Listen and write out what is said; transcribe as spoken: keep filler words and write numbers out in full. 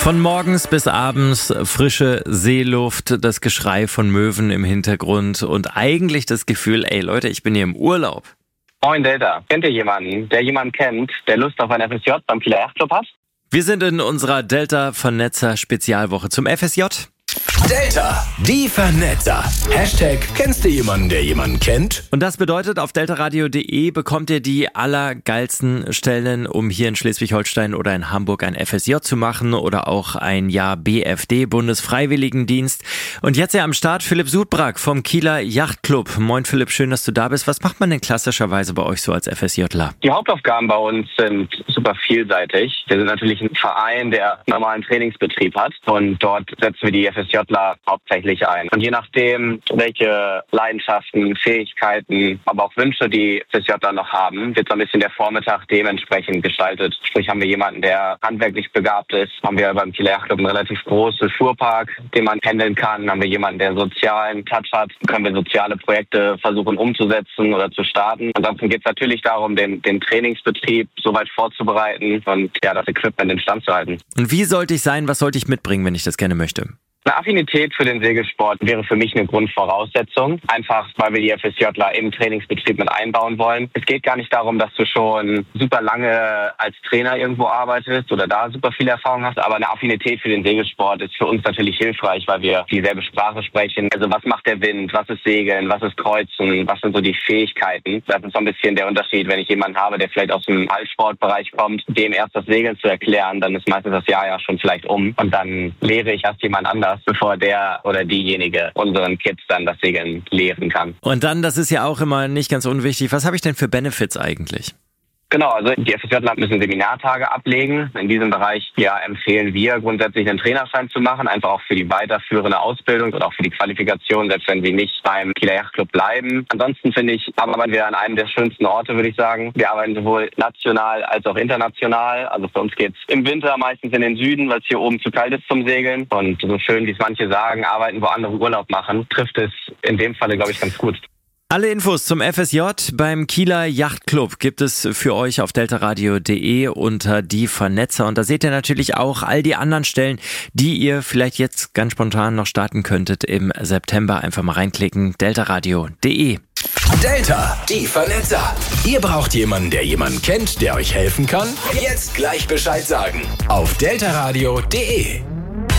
Von morgens bis abends frische Seeluft, das Geschrei von Möwen im Hintergrund und eigentlich das Gefühl, ey Leute, ich bin hier im Urlaub. Moin Delta, kennt ihr jemanden, der jemanden kennt, der Lust auf ein F S J beim Kieler Yachtclub hat? Wir sind in unserer Delta-Vernetzer Spezialwoche zum F S J. Delta, die Vernetzer. Hashtag, kennst du jemanden, der jemanden kennt? Und das bedeutet, auf deltaradio punkt de bekommt ihr die allergeilsten Stellen, um hier in Schleswig-Holstein oder in Hamburg ein F S J zu machen oder auch ein Jahr B F D, Bundesfreiwilligendienst. Und jetzt ja am Start Philipp Sudbrack vom Kieler Yachtclub. Moin Philipp, schön, dass du da bist. Was macht man denn klassischerweise bei euch so als FSJler? Die Hauptaufgaben bei uns sind super vielseitig. Wir sind natürlich ein Verein, der normalen Trainingsbetrieb hat und dort setzen wir die FSJler hauptsächlich ein. Und je nachdem, welche Leidenschaften, Fähigkeiten, aber auch Wünsche die FSJler noch haben, wird so ein bisschen der Vormittag dementsprechend gestaltet. Sprich, haben wir jemanden, der handwerklich begabt ist, haben wir beim Kieler Yachtclub einen relativ großen Fuhrpark, den man pendeln kann. Haben wir jemanden, der einen sozialen Touch hat, können wir soziale Projekte versuchen umzusetzen oder zu starten. Ansonsten geht es natürlich darum, den, den Trainingsbetrieb soweit vorzubereiten und ja, das Equipment instand zu halten. Und wie sollte ich sein, was sollte ich mitbringen, wenn ich das gerne möchte? Eine Affinität für den Segelsport wäre für mich eine Grundvoraussetzung. Einfach, weil wir die FSJler im Trainingsbetrieb mit einbauen wollen. Es geht gar nicht darum, dass du schon super lange als Trainer irgendwo arbeitest oder da super viel Erfahrung hast. Aber eine Affinität für den Segelsport ist für uns natürlich hilfreich, weil wir dieselbe Sprache sprechen. Also was macht der Wind? Was ist Segeln? Was ist Kreuzen? Was sind so die Fähigkeiten? Das ist so ein bisschen der Unterschied, wenn ich jemanden habe, der vielleicht aus dem Ballsportbereich kommt, dem erst das Segeln zu erklären, dann ist meistens das Jahr ja schon vielleicht um. Und dann lehre ich erst jemand anders, bevor der oder diejenige unseren Kids dann das Segeln lehren kann. Und dann, das ist ja auch immer nicht ganz unwichtig, was habe ich denn für Benefits eigentlich? Genau, also die FSJler müssen Seminartage ablegen. In diesem Bereich ja, empfehlen wir grundsätzlich einen Trainerschein zu machen, einfach auch für die weiterführende Ausbildung und auch für die Qualifikation, selbst wenn sie nicht beim Kieler Yachtclub bleiben. Ansonsten finde ich, arbeiten wir an einem der schönsten Orte, würde ich sagen. Wir arbeiten sowohl national als auch international. Also für uns geht's im Winter meistens in den Süden, weil es hier oben zu kalt ist zum Segeln. Und so schön, wie es manche sagen, arbeiten, wo andere Urlaub machen, trifft es in dem Falle, glaube ich, ganz gut. Alle Infos zum F S J beim Kieler Yachtclub gibt es für euch auf deltaradio punkt de unter die Vernetzer. Und da seht ihr natürlich auch all die anderen Stellen, die ihr vielleicht jetzt ganz spontan noch starten könntet im September. Einfach mal reinklicken, deltaradio punkt de. Delta, die Vernetzer. Ihr braucht jemanden, der jemanden kennt, der euch helfen kann? Jetzt gleich Bescheid sagen. Auf deltaradio punkt de.